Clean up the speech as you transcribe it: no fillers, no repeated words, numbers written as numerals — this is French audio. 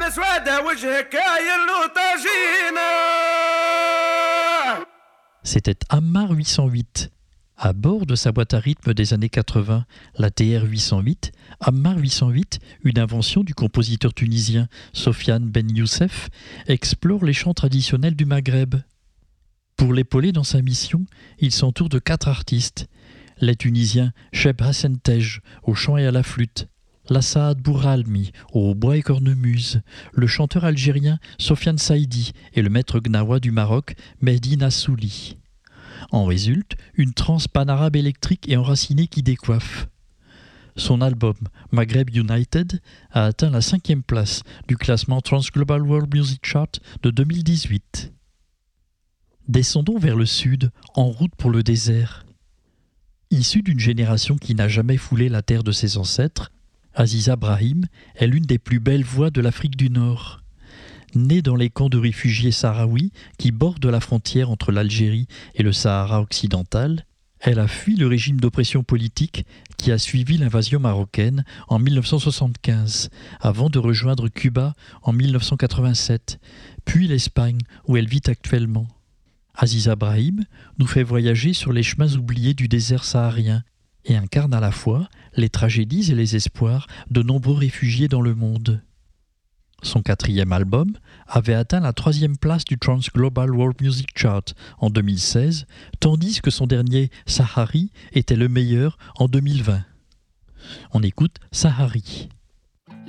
C'était Ammar 808. À bord de sa boîte à rythme des années 80, la TR-808, Ammar 808, une invention du compositeur tunisien Sofiane Ben Youssef, explore les chants traditionnels du Maghreb. Pour l'épauler dans sa mission, il s'entoure de 4 artistes. Les Tunisiens Cheb Hassan Tej au chant et à la flûte, Lassaad Bouralmi au hautbois et cornemuse, le chanteur algérien Sofiane Saïdi et le maître gnawa du Maroc Mehdi Nassouli. En résulte une trance panarabe électrique et enracinée qui décoiffe. Son album Maghreb United a atteint la 5e place du classement Trans Global World Music Chart de 2018. Descendons vers le sud, en route pour le désert. Issue d'une génération qui n'a jamais foulé la terre de ses ancêtres, Aziza Brahim est l'une des plus belles voix de l'Afrique du Nord. Née dans les camps de réfugiés sahraouis qui bordent la frontière entre l'Algérie et le Sahara occidental, elle a fui le régime d'oppression politique qui a suivi l'invasion marocaine en 1975, avant de rejoindre Cuba en 1987, puis l'Espagne où elle vit actuellement. Aziza Brahim nous fait voyager sur les chemins oubliés du désert saharien et incarne à la fois les tragédies et les espoirs de nombreux réfugiés dans le monde. Son 4e album avait atteint la 3e place du Trans Global World Music Chart en 2016, tandis que son dernier Sahari était le meilleur en 2020. On écoute Sahari.